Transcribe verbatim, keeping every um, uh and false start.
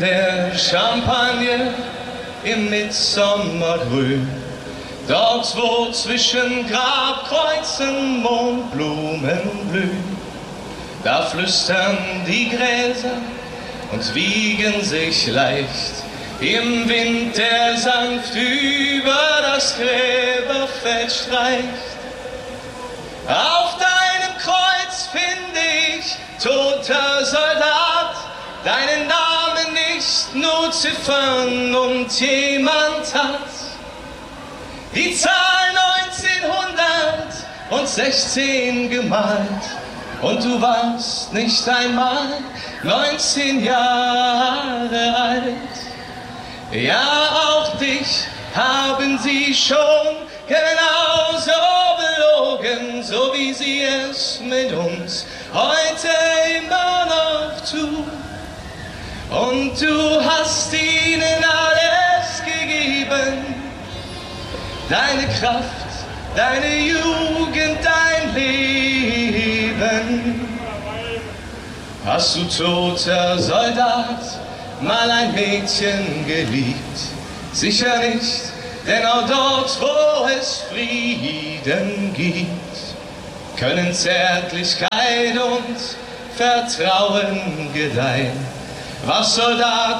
Der Champagner im Mitsommergrün, dort wo zwischen Grabkreuzen Mondblumen blühen, da flüstern die Gräser und wiegen sich leicht im Wind, der sanft über das Gräberfeld streicht. Auf deinem Kreuz finde ich, toter Soldat, deinen Namen nicht, nur Ziffern und jemand hat die Zahl neunzehnhundertsechzehn gemalt. Und du warst nicht einmal neunzehn Jahre alt. Ja, auch dich haben sie schon genauso belogen, so wie sie es mit uns heute immer noch tun. Und du hast ihnen alles gegeben, deine Kraft, deine Jugend, dein Leben. Hast du, toter Soldat, mal ein Mädchen geliebt? Sicher nicht, denn auch dort, wo es Frieden gibt, können Zärtlichkeit und Vertrauen gedeihen. Was Soldat